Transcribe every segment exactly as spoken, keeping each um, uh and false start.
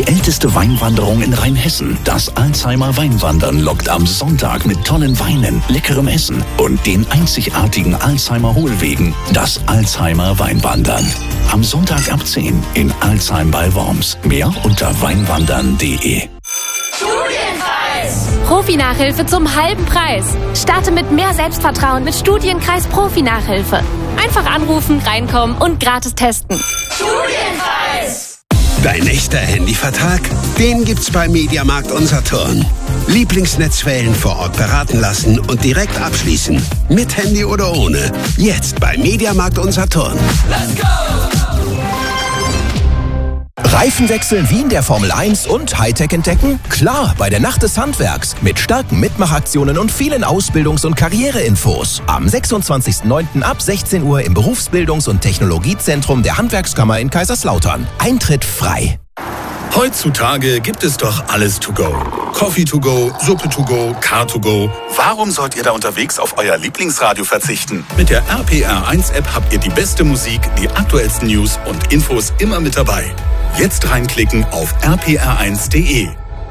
Die älteste Weinwanderung in Rheinhessen, das Alzheimer Weinwandern, lockt am Sonntag mit tollen Weinen, leckerem Essen und den einzigartigen Alzheimer Hohlwegen, das Alzheimer Weinwandern. Am Sonntag ab zehn in Alzheim bei Worms. Mehr unter weinwandern punkt de. Studienkreis! Profi-Nachhilfe zum halben Preis. Starte mit mehr Selbstvertrauen mit Studienkreis Profi-Nachhilfe. Einfach anrufen, reinkommen und gratis testen. Studienkreis! Dein echter Handyvertrag? Den gibt's bei Mediamarkt und Saturn. Lieblingsnetzwellen vor Ort beraten lassen und direkt abschließen. Mit Handy oder ohne. Jetzt bei Mediamarkt und Saturn. Let's go! Reifenwechsel wie in der Formel eins und Hightech entdecken? Klar, bei der Nacht des Handwerks. Mit starken Mitmachaktionen und vielen Ausbildungs- und Karriereinfos. Am sechsundzwanzigsten neunten ab sechzehn Uhr im Berufsbildungs- und Technologiezentrum der Handwerkskammer in Kaiserslautern. Eintritt frei. Heutzutage gibt es doch alles to go. Coffee to go, Suppe to go, Car to go. Warum sollt ihr da unterwegs auf euer Lieblingsradio verzichten? Mit der R P R eins App habt ihr die beste Musik, die aktuellsten News und Infos immer mit dabei. Jetzt reinklicken auf r p r eins punkt de.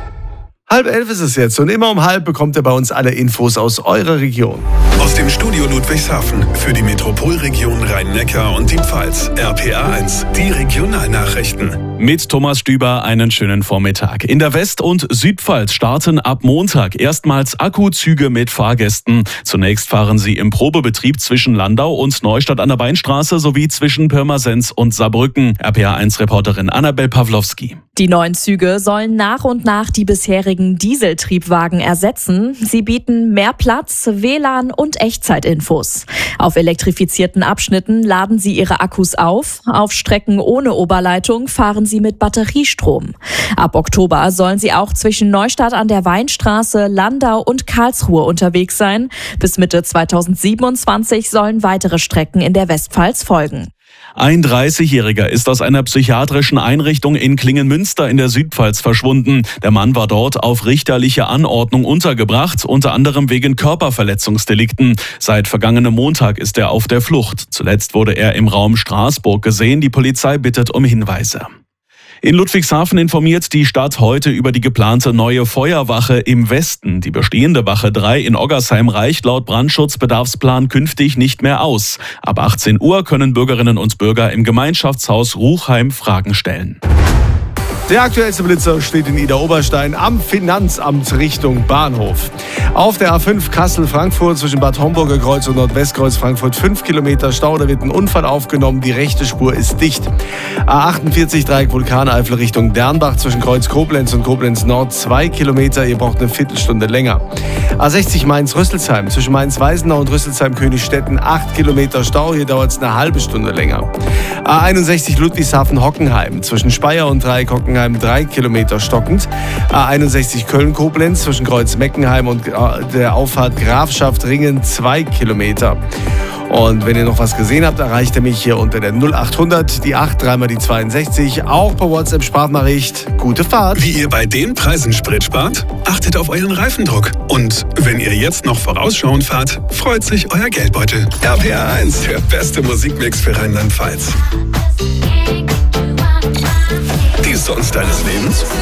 Halb elf ist es jetzt und immer um halb bekommt ihr bei uns alle Infos aus eurer Region. Aus dem Studio Ludwigshafen für die Metropolregion Rhein-Neckar und die Pfalz. R P R eins, die Regionalnachrichten. Mit Thomas Stüber einen schönen Vormittag. In der West- und Südpfalz starten ab Montag erstmals Akkuzüge mit Fahrgästen. Zunächst fahren sie im Probebetrieb zwischen Landau und Neustadt an der Weinstraße sowie zwischen Pirmasens und Saarbrücken. R P R eins Reporterin Annabel Pawlowski. Die neuen Züge sollen nach und nach die bisherigen Dieseltriebwagen ersetzen. Sie bieten mehr Platz, W L A N und Echtzeitinfos. Auf elektrifizierten Abschnitten laden sie ihre Akkus auf. Auf Strecken ohne Oberleitung fahren sie mit Batteriestrom. Ab Oktober sollen sie auch zwischen Neustadt an der Weinstraße, Landau und Karlsruhe unterwegs sein. Bis Mitte zweitausendsiebenundzwanzig sollen weitere Strecken in der Westpfalz folgen. Ein dreißigjähriger ist aus einer psychiatrischen Einrichtung in Klingenmünster in der Südpfalz verschwunden. Der Mann war dort auf richterliche Anordnung untergebracht, unter anderem wegen Körperverletzungsdelikten. Seit vergangenem Montag ist er auf der Flucht. Zuletzt wurde er im Raum Straßburg gesehen. Die Polizei bittet um Hinweise. In Ludwigshafen informiert die Stadt heute über die geplante neue Feuerwache im Westen. Die bestehende Wache drei in Oggersheim reicht laut Brandschutzbedarfsplan künftig nicht mehr aus. Ab achtzehn Uhr können Bürgerinnen und Bürger im Gemeinschaftshaus Ruchheim Fragen stellen. Der aktuellste Blitzer steht in Idar-Oberstein am Finanzamt Richtung Bahnhof. Auf der A fünf Kassel-Frankfurt zwischen Bad Homburger Kreuz und Nordwestkreuz Frankfurt fünf Kilometer Stau. Da wird ein Unfall aufgenommen. Die rechte Spur ist dicht. A achtundvierzig Dreieck Vulkaneifel Richtung Dernbach zwischen Kreuz Koblenz und Koblenz Nord zwei Kilometer. Ihr braucht eine Viertelstunde länger. A sechzig Mainz-Rüsselsheim zwischen Mainz-Weisenau und Rüsselsheim-Königstetten acht Kilometer Stau. Hier dauert es eine halbe Stunde länger. A einundsechzig Ludwigshafen-Hockenheim zwischen Speyer und Dreieck Hockenheim drei Kilometer stockend. A einundsechzig Köln-Koblenz zwischen Kreuz Meckenheim und der Auffahrt Grafschaft Ringen zwei Kilometer. Und wenn ihr noch was gesehen habt, erreicht ihr mich hier unter der null achthundert, die acht, dreimal die zweiundsechzig, auch per WhatsApp-Sprachnachricht. Gute Fahrt! Wie ihr bei den Preisen Sprit spart? Achtet auf euren Reifendruck. Und wenn ihr jetzt noch vorausschauend fahrt, freut sich euer Geldbeutel. R P R eins, der beste Musikmix für Rheinland-Pfalz. Die Songs deines Lebens?